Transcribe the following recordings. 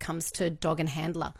comes to dog and handler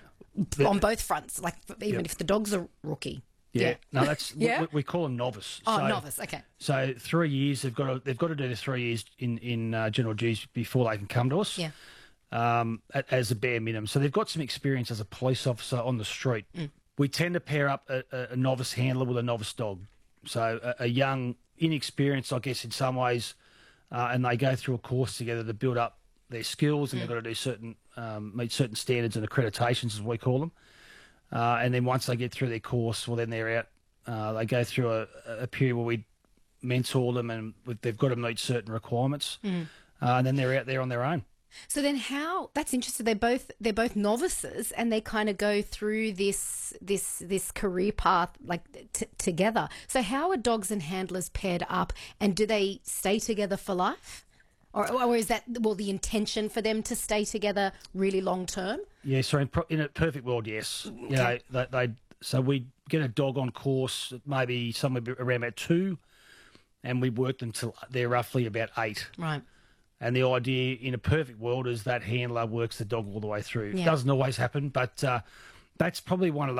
on both fronts, like even if the dog's a rookie. Yeah, no, that's we call them novice. Oh, novice. Okay. So 3 years they've got to do the 3 years in General G's before they can come to us. Yeah. As a bare minimum, so they've got some experience as a police officer on the street. We tend to pair up a novice handler with a novice dog, so a young, inexperienced, I guess, in some ways, and they go through a course together to build up their skills, and they've got to do certain meet certain standards and accreditations, as we call them. And then once they get through their course, well, then they're out. They go through a period where we mentor them, and they've got to meet certain requirements, and then they're out there on their own. So then, that's interesting. They're both novices, and they kind of go through this career path like together. So how are dogs and handlers paired up, and do they stay together for life? Or is that, the intention for them to stay together really long term? Yeah, so in a perfect world, yes. Okay. You know, so we get a dog on course, maybe somewhere around about 2, and we work them till they're roughly about 8. Right. And the idea in a perfect world is that handler works the dog all the way through. Yeah. It doesn't always happen, but that's probably one of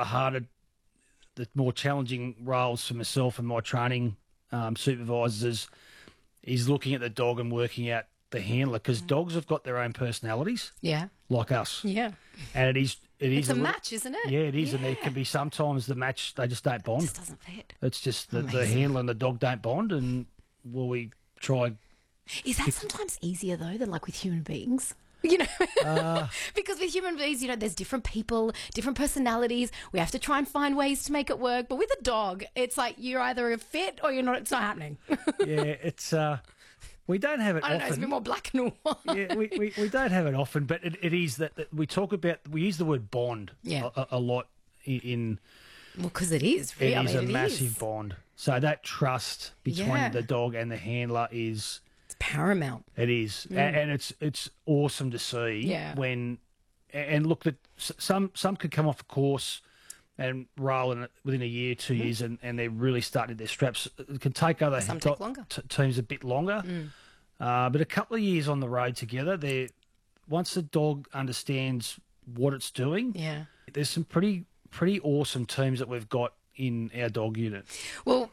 the more challenging roles for myself and my training supervisors is looking at the dog and working out the handler, because dogs have got their own personalities. Yeah. Like us. Yeah. And it's a match, isn't it? Yeah, it is. Yeah. And there can be sometimes the match, they just don't bond. It just doesn't fit. It's just the handler and the dog don't bond, and we try. Is that sometimes easier, though, than like with human beings? You know, because with human beings, there's different people, different personalities. We have to try and find ways to make it work. But with a dog, it's like you're either a fit or you're not. It's not happening. Yeah, it's we don't have it I don't often. know, it's a bit more black and white. Yeah, we don't have it often, but it is that we talk about. We use the word bond a lot in. Well, because it is. Really. It is a massive bond. So that trust between the dog and the handler is paramount. It is, and it's awesome to see when, and look, that some could come off a course and roll in it within a year, 2 years, and they're really starting their straps. It can take other take longer. Teams a bit longer, but a couple of years on the road together, once the dog understands what it's doing, there's some pretty awesome teams that we've got in our dog unit. Well,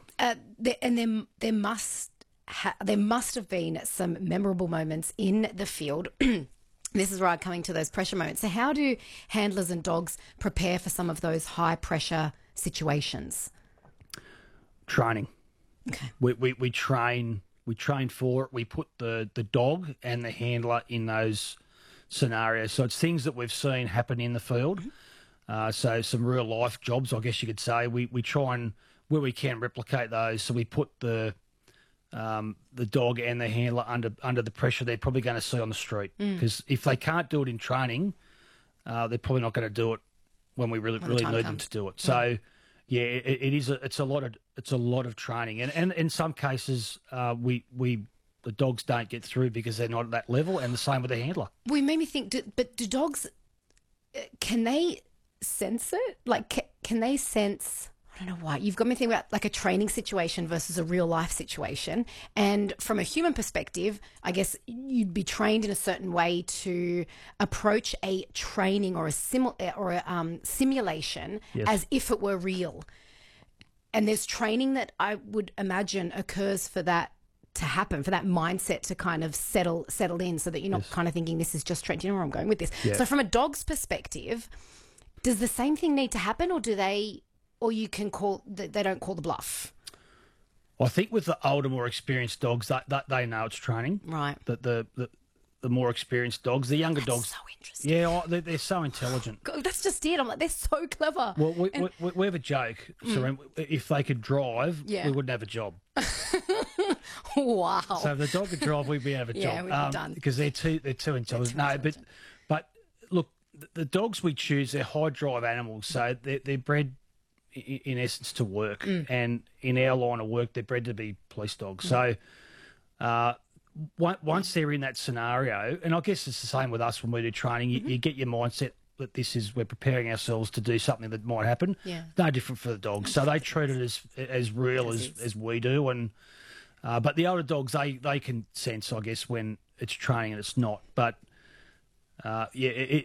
there must have been some memorable moments in the field. This is where I'm coming to those pressure moments. So how do handlers and dogs prepare for some of those high pressure situations? Training. Okay. We train for it. We put the dog and the handler in those scenarios. So it's things that we've seen happen in the field. So some real life jobs, I guess you could say. We try and, where we can, replicate those. So we put the dog and the handler under the pressure they're probably going to see on the street, because if they can't do it in training, they're probably not going to do it when we really need them to do it. So it's a lot of training, and in some cases the dogs don't get through because they're not at that level, and the same with the handler. We made me think, do dogs, can they sense it? Like, can they sense, I don't know why, you've got me thinking about like a training situation versus a real life situation. And from a human perspective, I guess you'd be trained in a certain way to approach a training or a simulation as if it were real. And there's training that I would imagine occurs for that to happen, for that mindset to kind of settle in, so that you're not kind of thinking this is just training. Do you know where I'm going with this? Yeah. So from a dog's perspective, does the same thing need to happen, or you can call, they don't call the bluff? I think with the older, more experienced dogs, that they know it's training. Right. The more experienced dogs, the younger dogs. So interesting. Yeah, they're so intelligent. God, that's just it. I'm like, they're so clever. Well, we have a joke. So if they could drive, we wouldn't have a job. Wow. So if the dog could drive, we'd be out of a job. Yeah, we'd be done. Because they're too intelligent. But look, the dogs we choose, they're high drive animals, so they're bred in essence to work, and in our line of work, they're bred to be police dogs. So once they're in that scenario, and I guess it's the same with us when we do training, you get your mindset that we're preparing ourselves to do something that might happen. Yeah. No different for the dogs. So they treat it as real as we do, and but the older dogs, they can sense, I guess, when it's training and it's not. But